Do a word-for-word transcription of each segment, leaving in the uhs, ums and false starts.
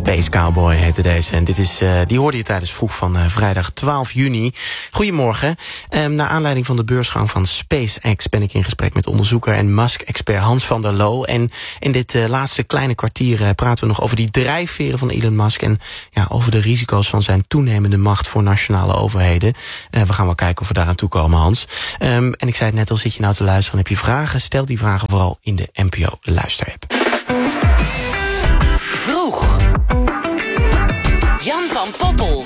Space Cowboy heette deze. En dit is, uh, die hoorde je tijdens vroeg van uh, vrijdag twaalf juni. Goedemorgen. Um, naar aanleiding van de beursgang van SpaceX ben ik in gesprek met onderzoeker en Musk-expert Hans van der Loo. En in dit uh, laatste kleine kwartier uh, praten we nog over die drijfveren van Elon Musk en ja, over de risico's van zijn toenemende macht voor nationale overheden. Uh, we gaan wel kijken of we daar aan toe komen, Hans. Um, en ik zei het net al, zit je nou te luisteren, heb je vragen? Stel die vragen vooral in de N P O luisterapp. Vroeg. Jan van Poppel.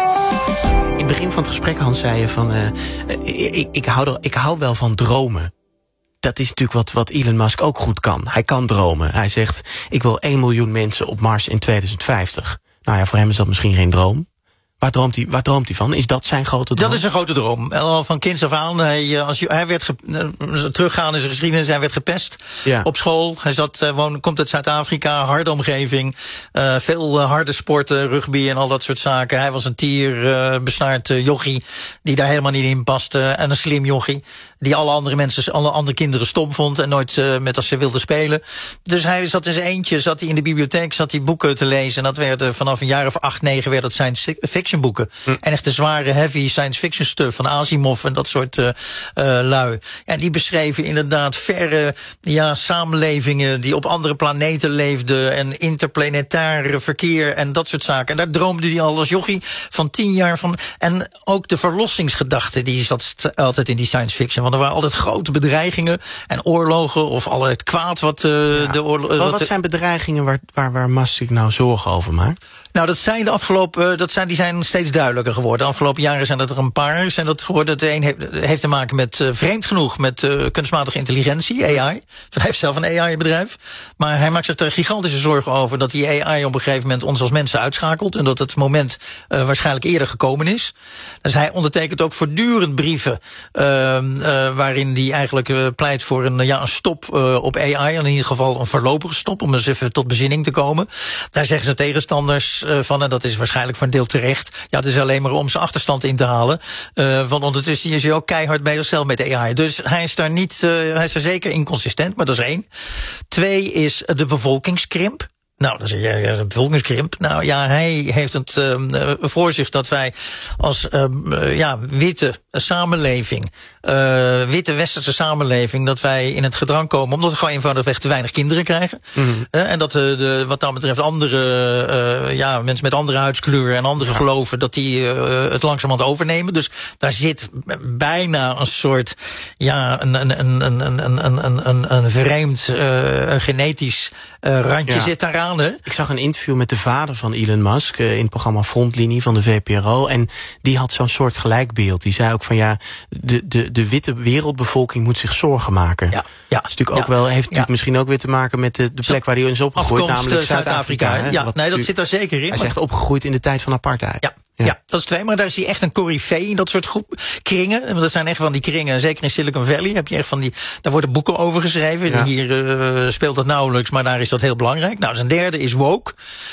In het begin van het gesprek, Hans, zei je van... Uh, ik, ik, ik, hou er, ik hou wel van dromen. Dat is natuurlijk wat, wat Elon Musk ook goed kan. Hij kan dromen. Hij zegt, ik wil één miljoen mensen op Mars in tweeduizend vijftig. Nou ja, voor hem is dat misschien geen droom. Waar droomt hij, waar droomt hij van? Is dat zijn grote droom? Dat is een grote droom. Al van kinds af aan. Hij, als je, hij werd ge, teruggaan in zijn geschiedenis. Hij werd gepest ja. op school. Hij zat, uh, woon, komt uit Zuid-Afrika. Harde omgeving. Uh, veel uh, harde sporten. Rugby en al dat soort zaken. Hij was een tier, uh, besnaard uh, jochie. Die daar helemaal niet in paste. En een slim jochie. Die alle andere mensen, alle andere kinderen stom vond. En nooit uh, met als ze wilden spelen. Dus hij zat in zijn eentje. Zat hij in de bibliotheek. Zat hij boeken te lezen. En dat werden vanaf een jaar of acht, negen werd dat science fiction boeken. Hm. En echt de zware, heavy science fiction stuff van Asimov en dat soort uh, uh, lui. En die beschreven inderdaad verre ja, samenlevingen die op andere planeten leefden. En interplanetaire verkeer en dat soort zaken. En daar droomde hij al als jochie van tien jaar van. En ook de verlossingsgedachte die zat altijd in die science fiction. Want er waren altijd grote bedreigingen en oorlogen of al het kwaad wat uh, ja. de oorlog. Wat, wat zijn bedreigingen waar, waar, waar Musk zich nou zorgen over maakt? Nou, dat zijn de afgelopen, dat zijn, die zijn steeds duidelijker geworden. De afgelopen jaren zijn dat er een paar. Zijn dat geworden. Het een heeft, heeft te maken met, uh, vreemd genoeg, met uh, kunstmatige intelligentie, A I. Hij heeft zelf een A I-bedrijf. Maar hij maakt zich er gigantische zorgen over dat die A I op een gegeven moment ons als mensen uitschakelt. En dat het moment uh, waarschijnlijk eerder gekomen is. Dus hij ondertekent ook voortdurend brieven uh, uh, waarin hij eigenlijk uh, pleit voor een, ja, een stop uh, op A I. In ieder geval een voorlopige stop, om eens even tot bezinning te komen. Daar zeggen zijn tegenstanders van, en dat is waarschijnlijk voor een deel terecht, ja, het is alleen maar om zijn achterstand in te halen. Uh, want ondertussen is hij ook keihard bezig zelf met A I. Dus hij is daar niet, uh, hij is er zeker inconsistent, maar dat is één. Twee is de bevolkingskrimp. Nou, dan zeg je, ja, een bevolkingskrimp. Nou ja, hij heeft het uh, voor zich dat wij als uh, ja, witte samenleving, uh, witte westerse samenleving, dat wij in het gedrang komen omdat we gewoon eenvoudigweg te weinig kinderen krijgen. Mm-hmm. Uh, en dat uh, de, wat dat betreft andere, uh, ja, mensen met andere huidskleur en andere ja. geloven, dat die uh, het langzamerhand overnemen. Dus daar zit bijna een soort, ja, een, een, een, een, een, een, een, een vreemd uh, een genetisch uh, randje ja. zit daaraan. Hè? Ik zag een interview met de vader van Elon Musk uh, in het programma Frontlinie van de V P R O. En die had zo'n soort gelijkbeeld. Die zei ook van ja, de, de, de witte wereldbevolking moet zich zorgen maken. Ja, ja, dat is natuurlijk ook ja, wel, heeft natuurlijk ja. misschien ook weer te maken met de, de plek waar hij is opgegroeid, Afkomst, namelijk Zuid-Afrika. Zuid-Afrika. Ja, nee, dat zit daar zeker in. Hij zegt opgegroeid in de tijd van apartheid. Ja. Ja. ja, dat is twee, maar daar is hij echt een coryfee in dat soort groep kringen. Want dat zijn echt van die kringen, zeker in Silicon Valley heb je echt van die, daar worden boeken over geschreven. Ja. Hier uh, speelt dat nauwelijks, maar daar is dat heel belangrijk. Nou, zijn derde is woke.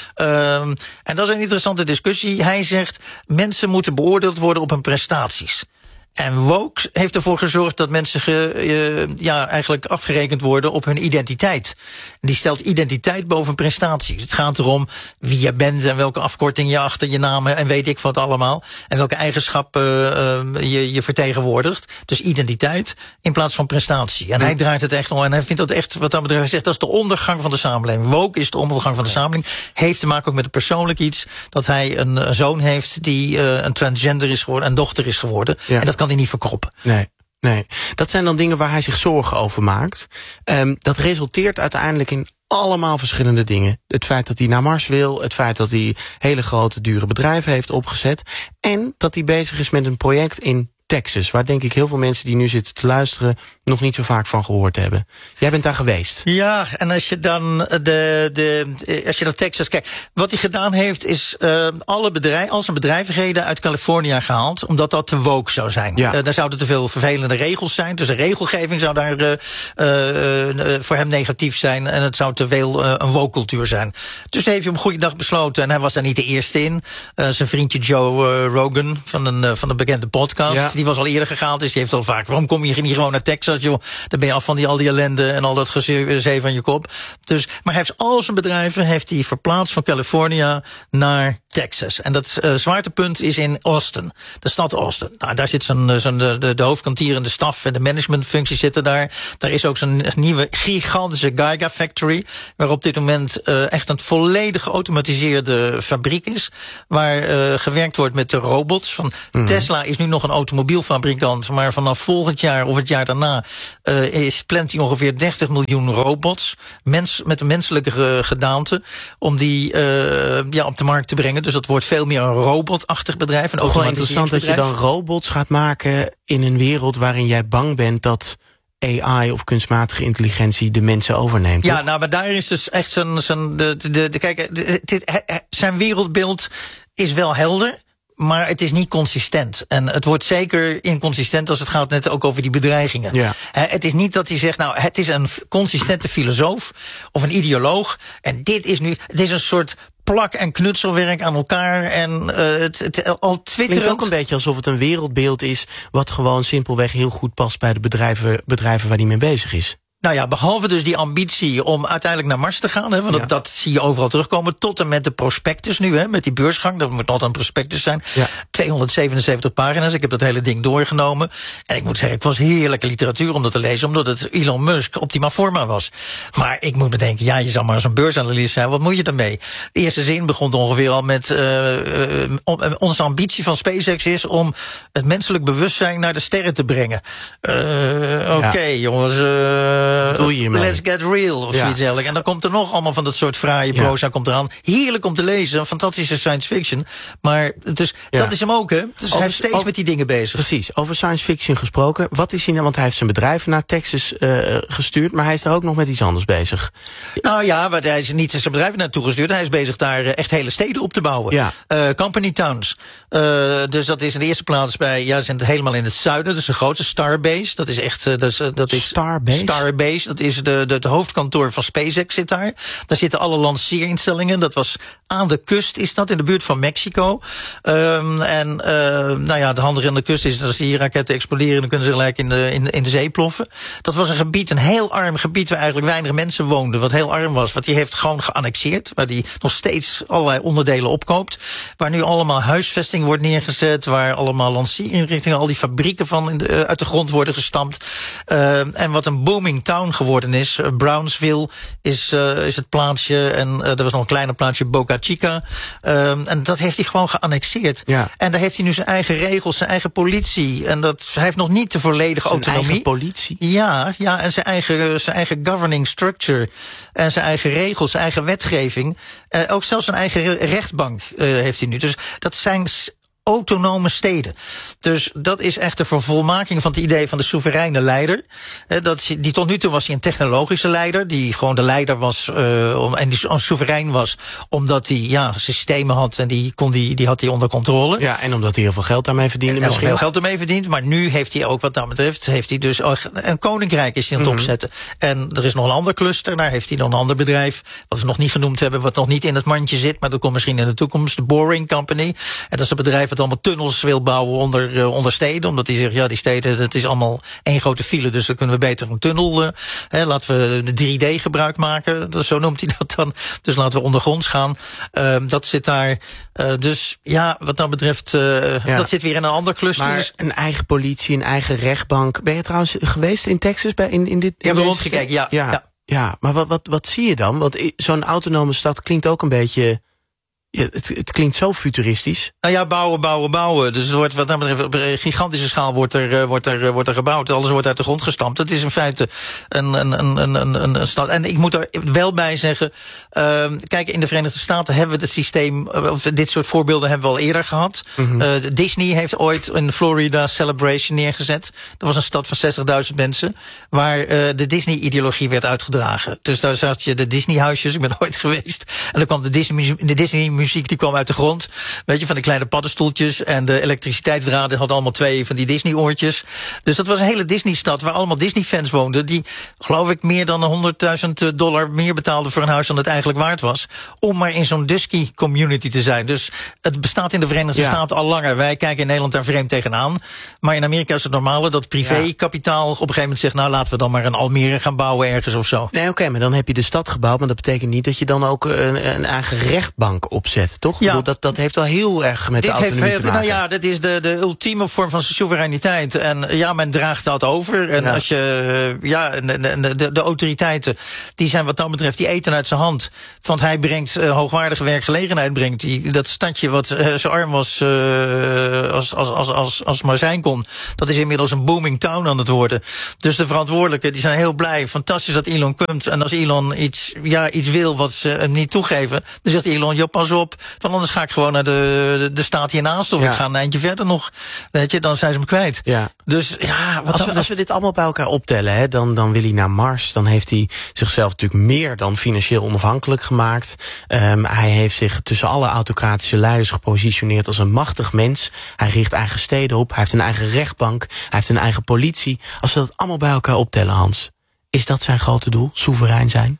Um, en dat is een interessante discussie. Hij zegt, mensen moeten beoordeeld worden op hun prestaties. En woke heeft ervoor gezorgd dat mensen ge, uh, ja, eigenlijk afgerekend worden op hun identiteit. En die stelt identiteit boven prestaties. Het gaat erom wie je bent en welke afkorting je achter je naam en weet ik wat allemaal. En welke eigenschappen uh, je, je vertegenwoordigt. Dus identiteit in plaats van prestatie. En ja. hij draait het echt om. En hij vindt dat echt, wat dat betreft, hij zegt dat is de ondergang van de samenleving. Woke is de ondergang van de samenleving. Heeft te maken ook met het persoonlijk iets. Dat hij een, een zoon heeft die uh, een transgender is geworden, een dochter is geworden. Ja. En dat kan hij niet verkroppen. Nee. Nee, dat zijn dan dingen waar hij zich zorgen over maakt. Um, dat resulteert uiteindelijk in allemaal verschillende dingen. Het feit dat hij naar Mars wil, het feit dat hij hele grote, dure bedrijven heeft opgezet en dat hij bezig is met een project in Texas, waar denk ik heel veel mensen die nu zitten te luisteren nog niet zo vaak van gehoord hebben. Jij bent daar geweest. Ja, en als je dan de, de als je naar Texas kijkt, wat hij gedaan heeft is uh, alle bedrijven, al zijn bedrijvigheden uit Californië gehaald, omdat dat te woke zou zijn. Ja. Uh, daar zouden te veel vervelende regels zijn, dus de regelgeving zou daar uh, uh, uh, voor hem negatief zijn en het zou te veel uh, een woke cultuur zijn. Dus heeft hij op een goede dag besloten en hij was daar niet de eerste in. Uh, zijn vriendje Joe uh, Rogan van een uh, van een bekende podcast. Ja. die was al eerder gegaan, dus die heeft al vaak... waarom kom je niet gewoon naar Texas, joh? Dan ben je af van die, al die ellende en al dat gezee van je kop. Dus, maar hij heeft al zijn bedrijven heeft hij verplaatst van California naar Texas. En dat uh, zwaartepunt is in Austin, de stad Austin. Nou, daar zit zijn, zijn de, de, de hoofdkwartier en de staf en de managementfuncties zitten daar. Daar is ook zo'n nieuwe gigantische Gigafactory, waar op dit moment uh, echt een volledig geautomatiseerde fabriek is, waar uh, gewerkt wordt met de robots. Van mm-hmm. Tesla is nu nog een automobielfabrikant, maar vanaf volgend jaar of het jaar daarna uh, is, plant hij ongeveer dertig miljoen robots, mens, met een menselijke uh, gedaante, om die uh, ja, op de markt te brengen. Dus dat wordt veel meer een robotachtig bedrijf. Een Gewoon interessant dat je dan robots gaat maken in een wereld waarin jij bang bent dat A I of kunstmatige intelligentie de mensen overneemt. Ja, toch? Nou, maar daar is dus echt zijn, zijn de, de, de, kijk, de, dit, zijn wereldbeeld is wel helder, maar het is niet consistent. En het wordt zeker inconsistent als het gaat net ook over die bedreigingen. Ja. Het is niet dat hij zegt, nou, het is een consistente filosoof of een ideoloog. En dit is nu, het is een soort plak- en knutselwerk aan elkaar. En uh, het, het al twitterend. Klinkt ook een beetje alsof het een wereldbeeld is wat gewoon simpelweg heel goed past bij de bedrijven, bedrijven waar hij mee bezig is. Nou ja, behalve dus die ambitie om uiteindelijk naar Mars te gaan, hè, want ja. dat, dat zie je overal terugkomen, tot en met de prospectus nu, hè, met die beursgang, dat moet altijd een prospectus zijn. Ja. tweehonderdzevenenzeventig pagina's, ik heb dat hele ding doorgenomen. En ik moet zeggen, het was heerlijke literatuur om dat te lezen, omdat het Elon Musk optima forma was. Maar ik moet me denken, ja, je zal maar eens een beursanalist zijn, wat moet je ermee? De eerste zin begon ongeveer al met, uh, uh, onze ambitie van SpaceX is om het menselijk bewustzijn naar de sterren te brengen. Uh, Oké, okay, ja. jongens, uh, Uh, let's get real, of ja. zoiets eigenlijk. En dan komt er nog allemaal van dat soort fraaie proza ja. komt eraan. Heerlijk om te lezen, fantastische science fiction. Maar dus, ja. dat is hem ook, hè? Dus over, hij is steeds over, met die dingen bezig. Precies, over science fiction gesproken. Wat is hij nou, want hij heeft zijn bedrijf naar Texas uh, gestuurd, maar hij is daar ook nog met iets anders bezig. Nou ja, maar hij is niet zijn bedrijf naartoe gestuurd. Hij is bezig daar uh, echt hele steden op te bouwen. Ja. Uh, company towns. Uh, dus dat is in de eerste plaats bij, ja, ze zijn helemaal in het zuiden. Dat is de grootste Starbase. Dat is echt, uh, dat is, uh, dat is Starbase? Starbase. Dat is de, de, het hoofdkantoor van SpaceX zit daar. Daar zitten alle lanceerinstellingen. Dat was aan de kust, is dat, in de buurt van Mexico. Um, en uh, nou ja, de handige aan de kust is, als die raketten exploderen, dan kunnen ze gelijk in de, in, in de zee ploffen. Dat was een gebied, een heel arm gebied, waar eigenlijk weinig mensen woonden, wat heel arm was. Wat die heeft gewoon geannexeerd, waar die nog steeds allerlei onderdelen opkoopt. Waar nu allemaal huisvesting wordt neergezet, waar allemaal lanceerinrichtingen, al die fabrieken van in de, uh, uit de grond worden gestampt. Uh, en wat een booming town geworden is. Uh, Brownsville is, uh, is het plaatsje. En uh, er was nog een kleiner plaatsje, Boca Chica. Um, en dat heeft hij gewoon geannexeerd. Ja. En daar heeft hij nu zijn eigen regels, zijn eigen politie. En dat, hij heeft nog niet de volledige zijn autonomie. Zijn eigen politie? Ja, ja, en zijn eigen, zijn eigen governing structure. En zijn eigen regels, zijn eigen wetgeving. Uh, ook zelfs zijn eigen rechtbank uh, heeft hij nu. Dus dat zijn autonome steden. Dus dat is echt de vervolmaking van het idee van de soevereine leider. Dat, die tot nu toe was hij een technologische leider, die gewoon de leider was uh, en die soeverein was, omdat hij ja, systemen had en die, kon die, die had hij onder controle. Ja, en omdat hij heel veel geld daarmee verdiende. En misschien veel geld daarmee verdient, maar nu heeft hij ook wat dat betreft, heeft hij dus een koninkrijk is hij aan het mm-hmm. opzetten. En er is nog een ander cluster, daar heeft hij nog een ander bedrijf, wat we nog niet genoemd hebben, wat nog niet in het mandje zit, maar dat komt misschien in de toekomst, de Boring Company. En dat is het bedrijf dat allemaal tunnels wil bouwen onder, uh, onder steden. Omdat hij zegt, ja, die steden, dat is allemaal één grote file. Dus dan kunnen we beter een tunnel, uh, hè, laten we de drie D gebruik maken. Dat, zo noemt hij dat dan. Dus laten we ondergronds gaan. Uh, dat zit daar. Uh, dus ja, wat dat betreft, uh, ja. dat zit weer in een ander cluster. Maar een eigen politie, een eigen rechtbank. Ben je trouwens geweest in Texas? Bij, in, in dit, ik heb er rondgekeken, ja. Ja, ja. ja, maar wat, wat, wat zie je dan? Want zo'n autonome stad klinkt ook een beetje. Ja, het, het klinkt zo futuristisch. Nou ja, bouwen, bouwen, bouwen. Dus het wordt, wat dat betreft, op een gigantische schaal wordt er, uh, wordt er, uh, wordt er gebouwd. Alles wordt uit de grond gestampt. Het is in feite een, een, een, een, een, een stad. En ik moet er wel bij zeggen, uh, kijk, in de Verenigde Staten hebben we het systeem, of dit soort voorbeelden hebben we al eerder gehad. Mm-hmm. Uh, Disney heeft ooit in Florida Celebration neergezet. Dat was een stad van zestigduizend mensen, waar uh, de Disney-ideologie werd uitgedragen. Dus daar zat je de Disney-huisjes, ik ben ooit geweest. En dan kwam de Disney, de Disney muziek die kwam uit de grond. Weet je, van de kleine paddenstoeltjes. En de elektriciteitsdraden hadden allemaal twee van die Disney-oortjes. Dus dat was een hele Disney-stad waar allemaal Disney-fans woonden. Die, geloof ik, meer dan honderdduizend dollar meer betaalden voor een huis dan het eigenlijk waard was. Om maar in zo'n Dusky-community te zijn. Dus het bestaat in de Verenigde ja. Staten al langer. Wij kijken in Nederland daar vreemd tegenaan. Maar in Amerika is het normale dat privékapitaal op een gegeven moment zegt, nou laten we dan maar een Almere gaan bouwen ergens of zo. Nee, oké, okay, maar dan heb je de stad gebouwd, maar dat betekent niet dat je dan ook een, een eigen rechtbank opzet, toch? Ja. Dat, dat heeft wel heel erg met Dit de autonomie heeft, te maken. Nou ja, dit is de, de ultieme vorm van soevereiniteit. En ja, men draagt dat over. En ja. als je, ja, de, de, de, de autoriteiten, die zijn wat dat betreft, die eten uit zijn hand. Want hij brengt uh, hoogwaardige werkgelegenheid, brengt hij. Dat stadje wat uh, zo arm was uh, als, als, als, als, als maar zijn kon, dat is inmiddels een booming town aan het worden. Dus de verantwoordelijken, die zijn heel blij. Fantastisch dat Elon komt. En als Elon iets, ja, iets wil wat ze hem niet toegeven, dan zegt Elon, joh, pas op, van anders ga ik gewoon naar de, de, de staat hiernaast, of ja. ik ga een eindje verder nog. Weet je, dan zijn ze me kwijt. Ja. Dus ja, wat als, we, als we dit allemaal bij elkaar optellen, hè, dan, dan wil hij naar Mars. Dan heeft hij zichzelf natuurlijk meer dan financieel onafhankelijk gemaakt. Um, hij heeft zich tussen alle autocratische leiders gepositioneerd als een machtig mens. Hij richt eigen steden op. Hij heeft een eigen rechtbank. Hij heeft een eigen politie. Als we dat allemaal bij elkaar optellen, Hans, is dat zijn grote doel? Soeverein zijn?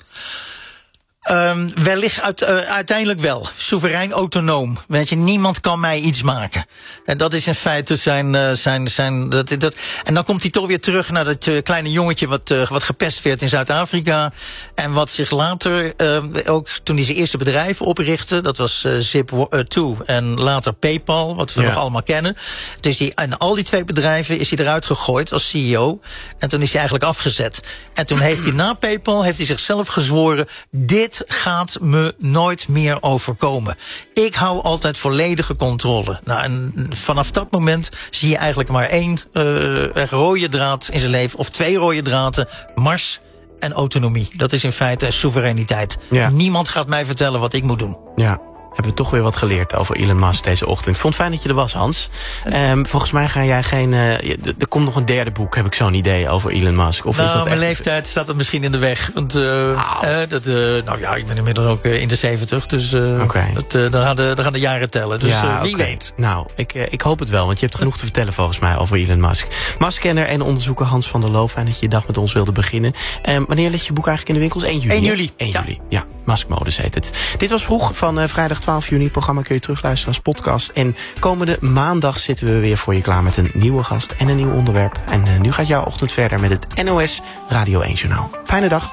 Um, wellicht uit, uh, uiteindelijk wel. Soeverein, autonoom. Weet je, niemand kan mij iets maken. En dat is in feite zijn... Uh, zijn, zijn dat, dat, en dan komt hij toch weer terug naar dat uh, kleine jongetje wat, uh, wat gepest werd in Zuid-Afrika. En wat zich later, uh, ook toen hij zijn eerste bedrijf oprichtte, dat was uh, Zip twee en later PayPal, wat we ja. nog allemaal kennen. Dus die, en al die twee bedrijven is hij eruit gegooid als C E O. En toen is hij eigenlijk afgezet. En toen heeft hij na PayPal, heeft hij zichzelf gezworen, dit gaat me nooit meer overkomen. Ik hou altijd volledige controle. Nou, en vanaf dat moment zie je eigenlijk maar één uh, rode draad in zijn leven, of twee rode draden, Mars en autonomie. Dat is in feite soevereiniteit. Ja. Niemand gaat mij vertellen wat ik moet doen. Ja. Hebben we toch weer wat geleerd over Elon Musk deze ochtend. Ik vond het fijn dat je er was, Hans. Um, volgens mij ga jij geen... Uh, er komt nog een derde boek, heb ik zo'n idee, over Elon Musk. Of nou, is dat mijn echt... leeftijd staat er misschien in de weg. Want uh, oh. uh, dat, uh, nou ja, ik ben inmiddels ook uh, in de zeventig. Dus uh, okay. dat, uh, dan, gaan de, dan gaan de jaren tellen. Dus ja, uh, wie okay. weet. Nou, ik, uh, ik hoop het wel. Want je hebt genoeg te vertellen volgens mij over Elon Musk. Musk-kenner en onderzoeker Hans van der Loo. Fijn dat je je dag met ons wilde beginnen. Um, wanneer ligt je boek eigenlijk in de winkels? één juli. één juli. één ja. juli, ja. Musk-modus heet het. Dit was Vroeg van uh, vrijdag twaalf juni. Het programma kun je terugluisteren als podcast. En komende maandag zitten we weer voor je klaar met een nieuwe gast en een nieuw onderwerp. En uh, nu gaat jouw ochtend verder met het N O S Radio één Journaal. Fijne dag.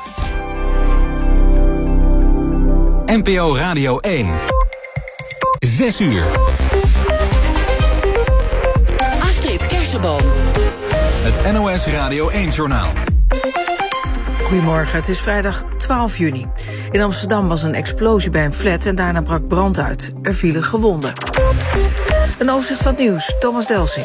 N P O Radio één. Zes uur. Astrid Kersenboom. Het N O S Radio één Journaal. Goedemorgen, het is vrijdag twaalf juni. In Amsterdam was een explosie bij een flat en daarna brak brand uit. Er vielen gewonden. Een overzicht van het nieuws, Thomas Delsing.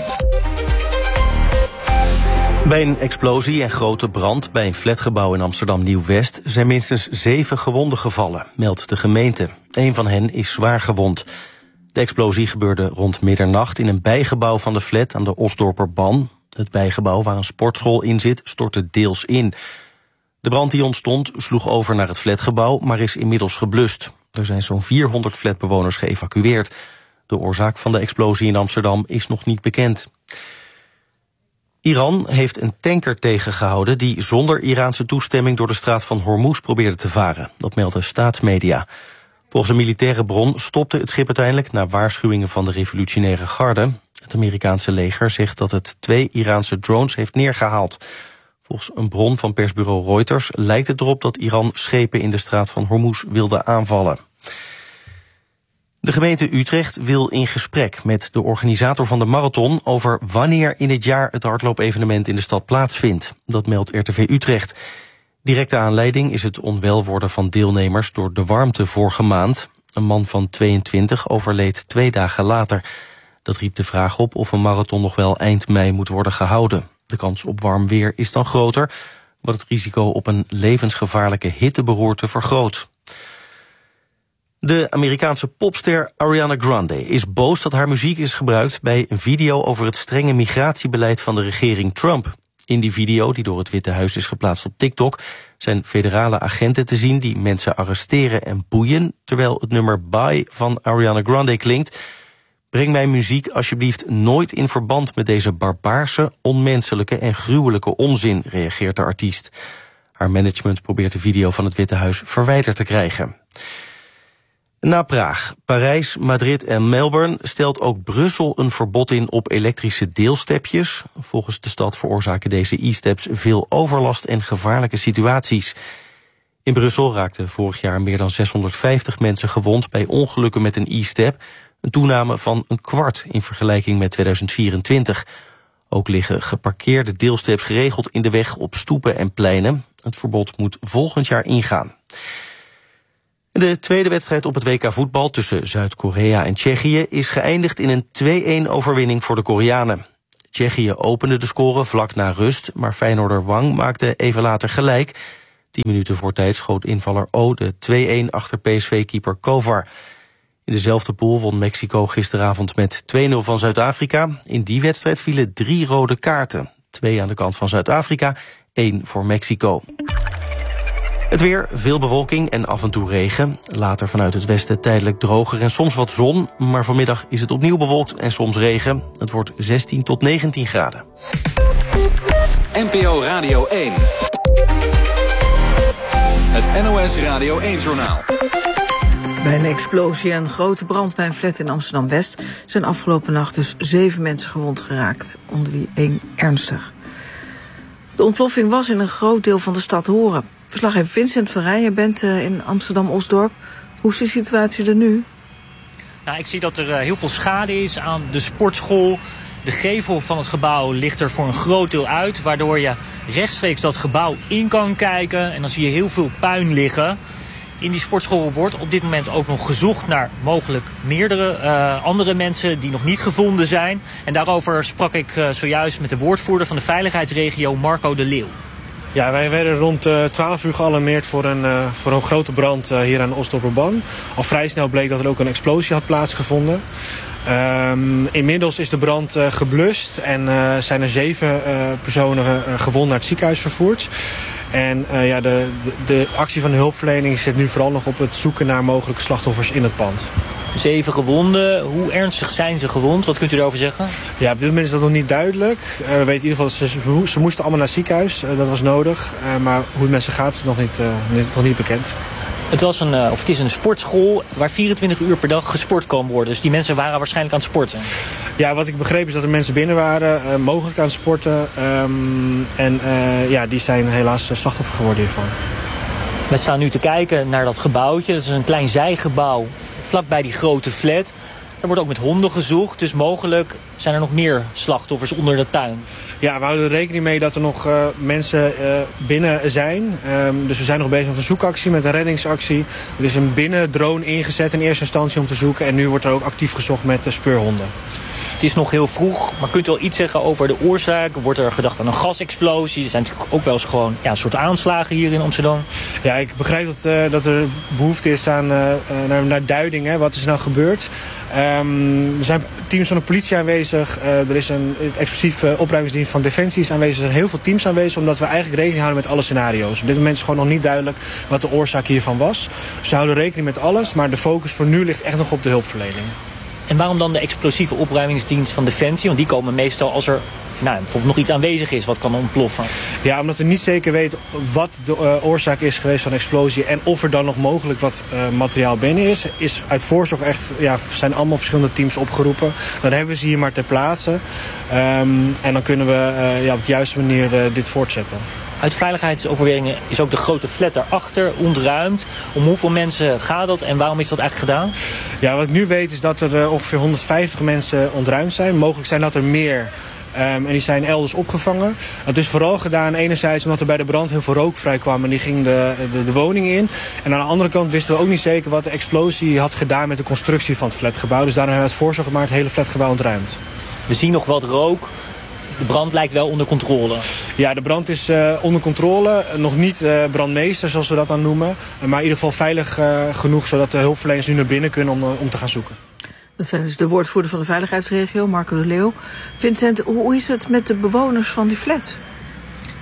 Bij een explosie en grote brand bij een flatgebouw in Amsterdam Nieuw-West zijn minstens zeven gewonden gevallen, meldt de gemeente. Een van hen is zwaar gewond. De explosie gebeurde rond middernacht in een bijgebouw van de flat aan de Osdorperban. Het bijgebouw waar een sportschool in zit stortte deels in. De brand die ontstond sloeg over naar het flatgebouw, maar is inmiddels geblust. Er zijn zo'n vierhonderd flatbewoners geëvacueerd. De oorzaak van de explosie in Amsterdam is nog niet bekend. Iran heeft een tanker tegengehouden die zonder Iraanse toestemming door de straat van Hormuz probeerde te varen. Dat melden staatsmedia. Volgens een militaire bron stopte het schip uiteindelijk na waarschuwingen van de revolutionaire garde. Het Amerikaanse leger zegt dat het twee Iraanse drones heeft neergehaald. Volgens een bron van persbureau Reuters lijkt het erop dat Iran schepen in de straat van Hormuz wilde aanvallen. De gemeente Utrecht wil in gesprek met de organisator van de marathon over wanneer in het jaar het hardloopevenement in de stad plaatsvindt. Dat meldt R T V Utrecht. Directe aanleiding is het onwel worden van deelnemers door de warmte vorige maand. Een man van tweeëntwintig overleed twee dagen later. Dat riep de vraag op of een marathon nog wel eind mei moet worden gehouden. De kans op warm weer is dan groter, wat het risico op een levensgevaarlijke hitteberoerte vergroot. De Amerikaanse popster Ariana Grande is boos dat haar muziek is gebruikt bij een video over het strenge migratiebeleid van de regering Trump. In die video, die door het Witte Huis is geplaatst op TikTok, zijn federale agenten te zien die mensen arresteren en boeien, terwijl het nummer Bye van Ariana Grande klinkt. Breng mijn muziek alsjeblieft nooit in verband met deze barbaarse, onmenselijke en gruwelijke onzin, reageert de artiest. Haar management probeert de video van het Witte Huis verwijderd te krijgen. Na Praag, Parijs, Madrid en Melbourne stelt ook Brussel een verbod in op elektrische deelstepjes. Volgens de stad veroorzaken deze e-steps veel overlast en gevaarlijke situaties. In Brussel raakten vorig jaar meer dan zeshonderdvijftig mensen gewond bij ongelukken met een e-step. Een toename van een kwart in vergelijking met tweeduizend vierentwintig. Ook liggen geparkeerde deelsteps geregeld in de weg op stoepen en pleinen. Het verbod moet volgend jaar ingaan. De tweede wedstrijd op het W K voetbal tussen Zuid-Korea en Tsjechië is geëindigd in een twee-een overwinning voor de Koreanen. Tsjechië opende de score vlak na rust, maar Feyenoorder Wang maakte even later gelijk. Tien minuten voor tijd schoot invaller O de twee-een achter P S V-keeper Kovar. In dezelfde pool won Mexico gisteravond met twee nul van Zuid-Afrika. In die wedstrijd vielen drie rode kaarten. Twee aan de kant van Zuid-Afrika, één voor Mexico. Het weer, veel bewolking en af en toe regen. Later vanuit het westen tijdelijk droger en soms wat zon. Maar vanmiddag is het opnieuw bewolkt en soms regen. Het wordt zestien tot negentien graden. N P O Radio één. Het N O S Radio één-journaal. Bij een explosie en een grote brand bij een flat in Amsterdam-West zijn afgelopen nacht dus zeven mensen gewond geraakt, onder wie één ernstig. De ontploffing was in een groot deel van de stad te horen. Verslaggever Vincent van Rij, je bent uh, in Amsterdam-Osdorp. Hoe is de situatie er nu? Nou, ik zie dat er uh, heel veel schade is aan de sportschool. De gevel van het gebouw ligt er voor een groot deel uit, waardoor je rechtstreeks dat gebouw in kan kijken. En dan zie je heel veel puin liggen. In die sportschool wordt op dit moment ook nog gezocht naar mogelijk meerdere uh, andere mensen die nog niet gevonden zijn. En daarover sprak ik uh, zojuist met de woordvoerder van de veiligheidsregio, Marco de Leeuw. Ja, wij werden rond uh, twaalf uur gealarmeerd voor een, uh, voor een grote brand uh, hier aan Osdorperban. Al vrij snel bleek dat er ook een explosie had plaatsgevonden. Um, inmiddels is de brand uh, geblust en uh, zijn er zeven uh, personen uh, gewond naar het ziekenhuis vervoerd. En uh, ja, de, de, de actie van de hulpverlening zit nu vooral nog op het zoeken naar mogelijke slachtoffers in het pand. Zeven gewonden. Hoe ernstig zijn ze gewond? Wat kunt u erover zeggen? Ja, op dit moment is dat nog niet duidelijk. Uh, we weten in ieder geval dat ze, ze moesten allemaal naar het ziekenhuis. Uh, dat was nodig. Uh, maar hoe het met ze gaat is nog niet, uh, niet, nog niet bekend. Het, was een, uh, of het is een sportschool waar vierentwintig uur per dag gesport kan worden. Dus die mensen waren waarschijnlijk aan het sporten. Ja, wat ik begreep is dat er mensen binnen waren, uh, mogelijk aan het sporten. Um, en uh, ja, die zijn helaas slachtoffer geworden hiervan. We staan nu te kijken naar dat gebouwtje. Dat is een klein zijgebouw vlakbij die grote flat. Er wordt ook met honden gezocht, dus mogelijk zijn er nog meer slachtoffers onder de tuin. Ja, we houden er rekening mee dat er nog uh, mensen uh, binnen zijn. Um, dus we zijn nog bezig met een zoekactie, met een reddingsactie. Er is een binnendrone ingezet in eerste instantie om te zoeken. En nu wordt er ook actief gezocht met uh, speurhonden. Het is nog heel vroeg, maar kunt u wel iets zeggen over de oorzaak? Wordt er gedacht aan een gasexplosie? Er zijn natuurlijk ook wel eens gewoon ja, een soort aanslagen hier in Amsterdam. Ja, ik begrijp dat, uh, dat er behoefte is aan uh, naar, naar duiding. Hè. Wat is er nou gebeurd? Um, er zijn teams van de politie aanwezig. Uh, er is een explosief uh, opruimingsdienst van Defensie is aanwezig. Er zijn heel veel teams aanwezig, omdat we eigenlijk rekening houden met alle scenario's. Op dit moment is gewoon nog niet duidelijk wat de oorzaak hiervan was. Dus we houden rekening met alles, maar de focus voor nu ligt echt nog op de hulpverlening. En waarom dan de explosieve opruimingsdienst van Defensie? Want die komen meestal als er nou, bijvoorbeeld nog iets aanwezig is wat kan ontploffen. Ja, omdat we niet zeker weten wat de uh, oorzaak is geweest van de explosie en of er dan nog mogelijk wat uh, materiaal binnen is. Is uit voorzorg echt, ja, zijn allemaal verschillende teams opgeroepen. Dan hebben we ze hier maar ter plaatse. Um, en dan kunnen we uh, ja, op de juiste manier uh, dit voortzetten. Uit veiligheidsoverwegingen is ook de grote flat daarachter ontruimd. Om hoeveel mensen gaat dat en waarom is dat eigenlijk gedaan? Ja, wat ik nu weet is dat er uh, ongeveer honderdvijftig mensen ontruimd zijn. Mogelijk zijn dat er meer. Um, en die zijn elders opgevangen. Dat is vooral gedaan enerzijds omdat er bij de brand heel veel rook vrij kwam. En die ging de, de, de woning in. En aan de andere kant wisten we ook niet zeker wat de explosie had gedaan met de constructie van het flatgebouw. Dus daarom hebben we het voorzorg gemaakt het hele flatgebouw ontruimd. We zien nog wat rook. De brand lijkt wel onder controle. Ja, de brand is uh, onder controle. Nog niet uh, brandmeester, zoals we dat dan noemen. Uh, maar in ieder geval veilig uh, genoeg, zodat de hulpverleners nu naar binnen kunnen om, uh, om te gaan zoeken. Dat zijn dus de woordvoerder van de veiligheidsregio, Marco de Leeuw. Vincent, hoe is het met de bewoners van die flat?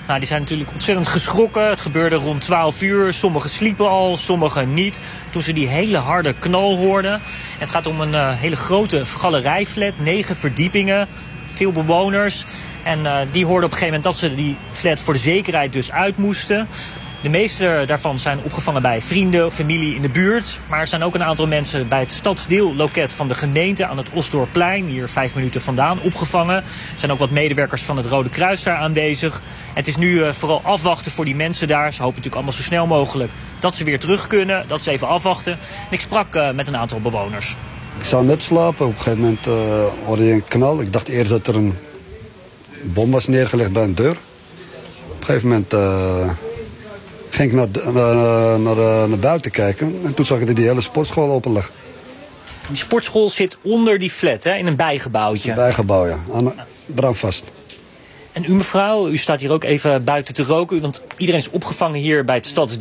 Nou, die zijn natuurlijk ontzettend geschrokken. Het gebeurde rond twaalf uur. Sommigen sliepen al, sommigen niet. Toen ze die hele harde knal hoorden. En het gaat om een uh, hele grote galerijflat, negen verdiepingen, veel bewoners. En uh, die hoorden op een gegeven moment dat ze die flat voor de zekerheid dus uit moesten. De meeste daarvan zijn opgevangen bij vrienden of familie in de buurt. Maar er zijn ook een aantal mensen bij het stadsdeelloket van de gemeente aan het Osdorpplein, hier vijf minuten vandaan, opgevangen. Er zijn ook wat medewerkers van het Rode Kruis daar aanwezig. En het is nu uh, vooral afwachten voor die mensen daar. Ze hopen natuurlijk allemaal zo snel mogelijk dat ze weer terug kunnen, dat ze even afwachten. En ik sprak uh, met een aantal bewoners. Ik zou net slapen. Op een gegeven moment uh, hoorde je een knal. Ik dacht eerst dat er een bom was neergelegd bij een deur. Op een gegeven moment Uh, ging ik naar, naar, naar, naar buiten kijken en toen zag ik dat die hele sportschool open lag. Die sportschool zit onder die flat, hè, in een bijgebouwtje. Een bijgebouw, ja. Aan brandvast. En u mevrouw, u staat hier ook even buiten te roken, want iedereen is opgevangen hier bij het stads